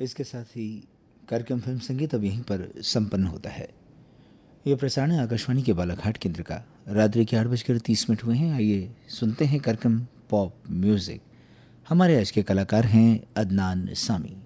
इसके साथ ही कार्यक्रम फिल्म संगीत अब यहीं पर संपन्न होता है। यह प्रसारण है आकाशवाणी के बालाघाट केंद्र का। रात्रि के 8:30 हुए हैं। आइए सुनते हैं कार्यक्रम पॉप म्यूजिक। हमारे आज के कलाकार हैं अदनान सामी।